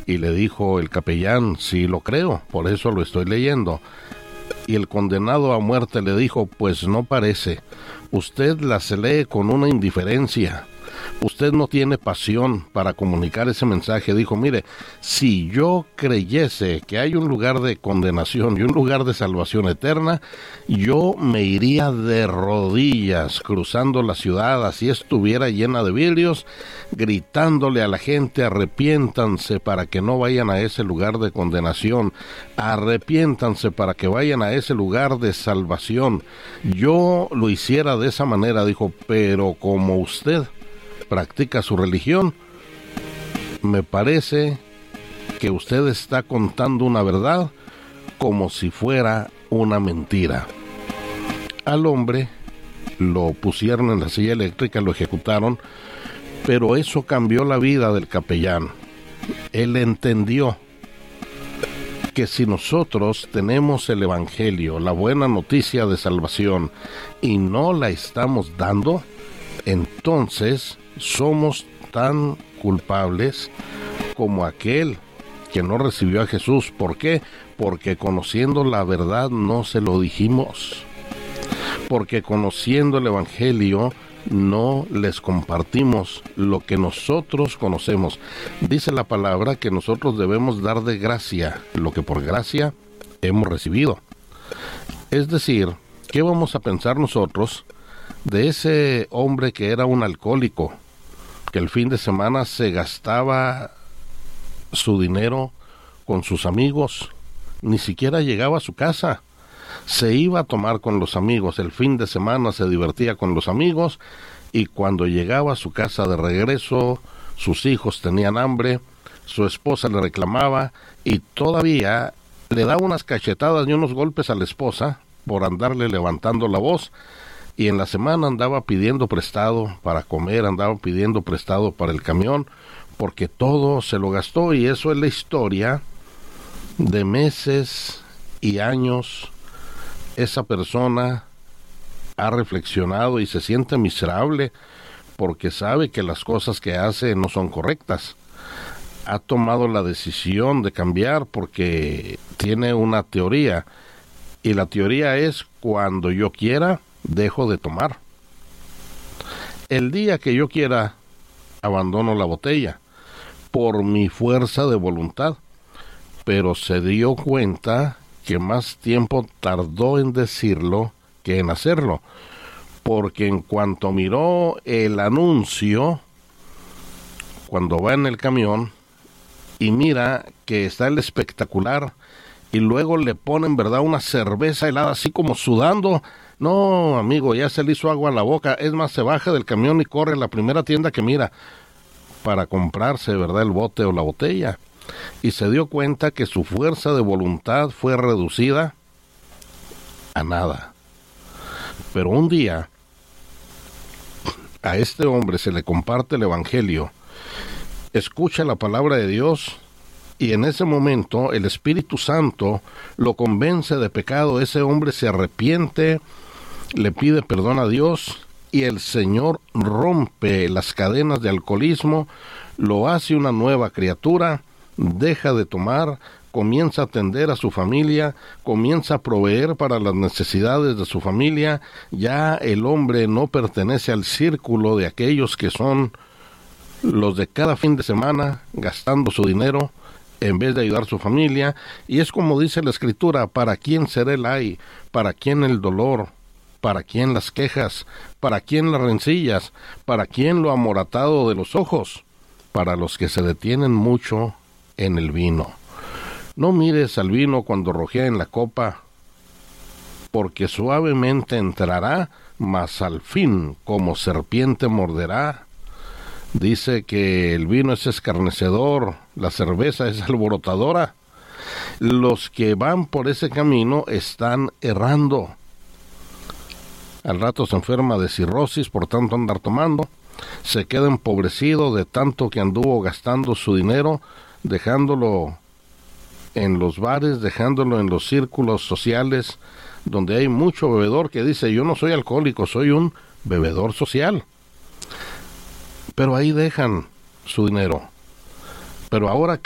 Y le dijo el capellán: sí lo creo, por eso lo estoy leyendo. Y el condenado a muerte le dijo: pues no parece, usted las lee con una indiferencia, usted no tiene pasión para comunicar ese mensaje. Dijo: mire, si yo creyese que hay un lugar de condenación y un lugar de salvación eterna, yo me iría de rodillas cruzando la ciudad, así estuviera llena de vidrios, gritándole a la gente: arrepiéntanse para que no vayan a ese lugar de condenación, arrepiéntanse para que vayan a ese lugar de salvación. Yo lo hiciera de esa manera. Dijo: pero como usted practica su religión, me parece que usted está contando una verdad como si fuera una mentira. Al hombre lo pusieron en la silla eléctrica, lo ejecutaron, pero eso cambió la vida del capellán. Él entendió que si nosotros tenemos el evangelio, la buena noticia de salvación, y no la estamos dando, entonces somos tan culpables como aquel que no recibió a Jesús. ¿Por qué? Porque conociendo la verdad no se lo dijimos. Porque conociendo el evangelio no les compartimos lo que nosotros conocemos. Dice la palabra que nosotros debemos dar de gracia lo que por gracia hemos recibido. Es decir, ¿qué vamos a pensar nosotros de ese hombre que era un alcohólico, que el fin de semana se gastaba su dinero con sus amigos, ni siquiera llegaba a su casa, se iba a tomar con los amigos, el fin de semana se divertía con los amigos, y cuando llegaba a su casa de regreso, sus hijos tenían hambre, su esposa le reclamaba, y todavía le daba unas cachetadas y unos golpes a la esposa por andarle levantando la voz. Y en la semana andaba pidiendo prestado para comer, andaba pidiendo prestado para el camión, porque todo se lo gastó. Y eso es la historia de meses y años. Esa persona ha reflexionado y se siente miserable porque sabe que las cosas que hace no son correctas. Ha tomado la decisión de cambiar porque tiene una teoría. Y la teoría es: cuando yo quiera, dejo de tomar. El día que yo quiera, abandono la botella por mi fuerza de voluntad. Pero se dio cuenta que más tiempo tardó en decirlo que en hacerlo, porque en cuanto miró el anuncio, cuando va en el camión y mira que está el espectacular, y luego le ponen, ¿verdad?, una cerveza helada así como sudando. No, amigo, ya se le hizo agua a la boca. Es más, se baja del camión y corre a la primera tienda que mira para comprarse, ¿verdad?, el bote o la botella. Y se dio cuenta que su fuerza de voluntad fue reducida a nada. Pero un día a este hombre se le comparte el evangelio, escucha la palabra de Dios, y en ese momento el Espíritu Santo lo convence de pecado. Ese hombre se arrepiente, le pide perdón a Dios, y el Señor rompe las cadenas de alcoholismo, lo hace una nueva criatura, deja de tomar, comienza a atender a su familia, comienza a proveer para las necesidades de su familia. Ya el hombre no pertenece al círculo de aquellos que son los de cada fin de semana gastando su dinero en vez de ayudar a su familia. Y es como dice la Escritura: ¿para quién será el ay? ¿Para quién el dolor? ¿Para quién las quejas? ¿Para quién las rencillas? ¿Para quién lo amoratado de los ojos? Para los que se detienen mucho en el vino. No mires al vino cuando rojea en la copa, porque suavemente entrará, mas al fin como serpiente morderá. Dice que el vino es escarnecedor, la cerveza es alborotadora. Los que van por ese camino están errando. Al rato se enferma de cirrosis por tanto andar tomando, se queda empobrecido de tanto que anduvo gastando su dinero, dejándolo en los bares, dejándolo en los círculos sociales donde hay mucho bebedor que dice: yo no soy alcohólico, soy un bebedor social. Pero ahí dejan su dinero. Pero ahora